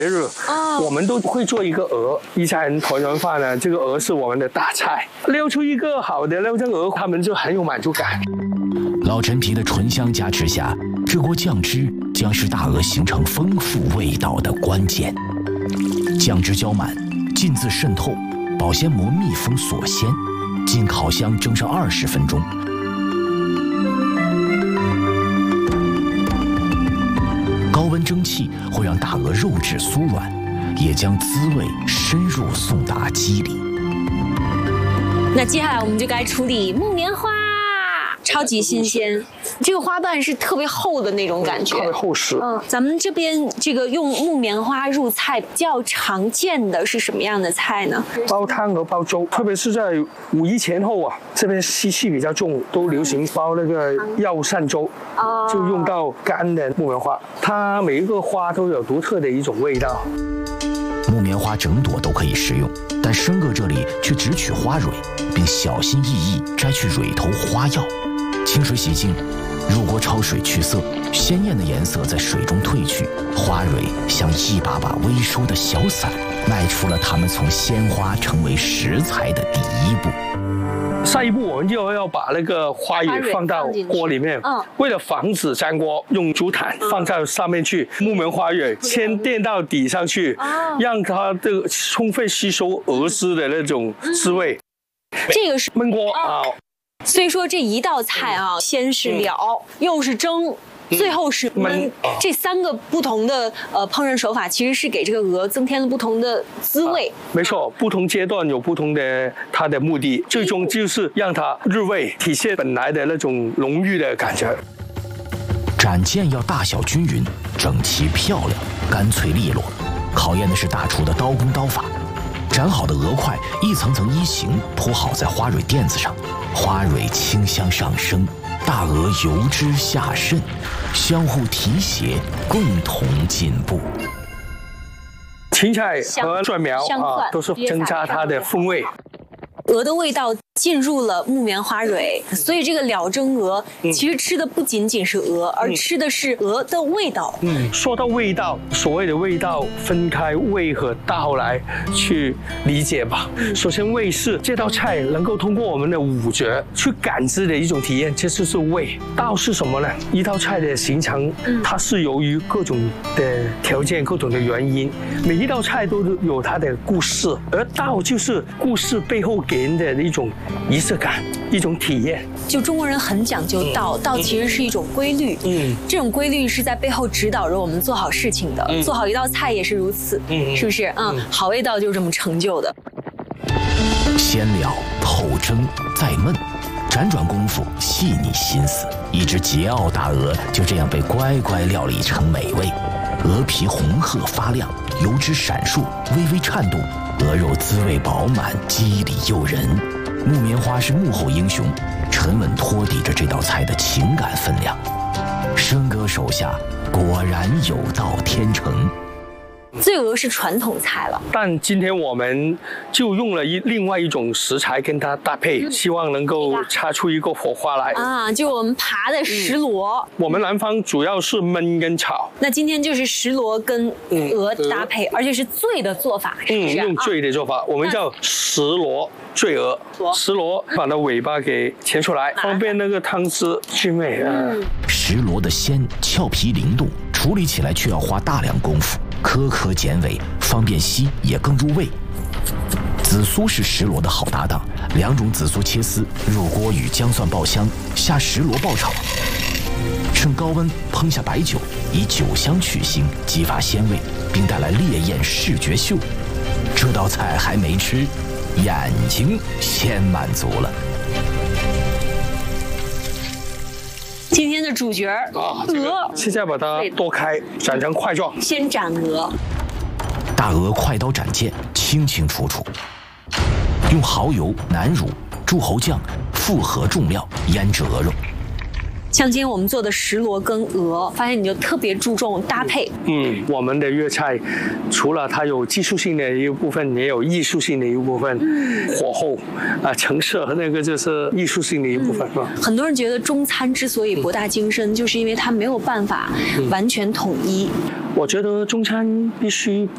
日，我们都会做一个鹅，一家人团圆饭呢，这个鹅是我们的大菜，溜出一个好的溜蒸鹅，他们就很有满足感。 老陈皮的醇香加持下，这锅酱汁将是大鹅形成丰富味道的关键。酱汁浇满，浸渍渗透，保鲜膜密封锁鲜，进烤箱蒸上20分钟。高温蒸汽会让大鹅肉质酥软，也将滋味深入送达鸡里。 那接下来我们就该处理木棉花，超级新鲜。这个花瓣是特别厚的那种感觉， 特别厚实。 咱们这边这个用木棉花入菜比较常见的是什么样的菜呢？ 煲汤和煲粥，特别是在5一前后啊，这边湿气比较重，都流行煲那个药膳粥，就用到干的木棉花，它每一个花都有独特的一种味道。 木棉花整朵都可以食用，但生哥这里却只取花蕊，并小心翼翼摘去蕊头花药，清水洗净，入锅焯水去色，鲜艳的颜色在水中褪去，花蕊像一把把微收的小伞，迈出了它们从鲜花成为食材的第一步。 下一步我们就要把那个花蕊放到锅里面，为了防止粘锅，用竹毯放在上面去，木棉花蕊先垫到底上去，让它这个充分吸收鹅汁的那种滋味。 这个是焖锅啊， 所以说这一道菜啊，先是燎，又是蒸。最后是焖，这3个不同的烹饪手法，其实是给这个鹅增添了不同的滋味。 没错，不同阶段有不同的它的目的，最终就是让它入味，体现本来的那种浓郁的感觉。 斩件要大小均匀、整齐漂亮、干脆利落，考验的是大厨的刀工刀法。斩好的鹅块一层层衣形铺好在花蕊垫子上，花蕊清香上升，大鹅油脂下渗，相互提携，共同进步。 芹菜和蒜苗都是增加它的风味。 鹅的味道进入了木棉花蕊，所以这个燎蒸鹅其实吃的不仅仅是鹅，而吃的是鹅的味道。 说到味道，所谓的味道分开味和道来去理解吧。首先，味是这道菜能够通过我们的5觉去感知的一种体验，这就是味。道是什么呢？一道菜的形成，它是由于各种的条件、各种的原因，每一道菜都有它的故事，而道就是故事背后给人的一种仪式感，一种体验。 就中国人很讲究道，道其实是一种规律。这种规律是在背后指导着我们做好事情的。做好一道菜也是如此，是不是？好味道就是这么成就的。 先燎后蒸再焖，辗转功夫细腻心思，一只桀骜大鹅就这样被乖乖料理成美味。鹅皮红褐发亮，油脂闪烁，微微颤动，鹅肉滋味饱满，肌理诱人。木棉花是幕后英雄，沉稳托底着这道菜的情感分量。生哥手下果然有道天成。 醉鹅是传统菜了， 但今天我们就用了另外一种食材跟它搭配，希望能够擦出一个火花来啊！就我们扒的石螺， 我们南方主要是焖跟炒， 那今天就是石螺跟鹅搭配，而且是醉的做法，是不是？ 用醉的做法，我们叫石螺醉鹅。石螺把它尾巴给切出来，方便那个汤汁去味。 石螺的鲜，俏皮灵动，处理起来却要花大量功夫。颗颗剪尾，方便吸也更入味。紫苏是石螺的好搭档，2种紫苏切丝，入锅与姜蒜爆香，下石螺爆炒，趁高温烹下白酒，以酒香去腥，激发鲜味，并带来烈焰视觉秀。这道菜还没吃，眼睛先满足了。 今天的主角鹅， 现在把它剁开，斩成块状。 先斩鹅， 大鹅快刀斩件，清清楚楚。用蚝油、南乳、柱侯酱复合重料腌制鹅肉。 像今天我们做的石螺跟鹅，发现你就特别注重搭配。 我们的粤菜除了它有技术性的一部分，也有艺术性的一部分。火候成色那个就是艺术性的一部分。 很多人觉得中餐之所以博大精深，就是因为它没有办法完全统一。 我觉得中餐必须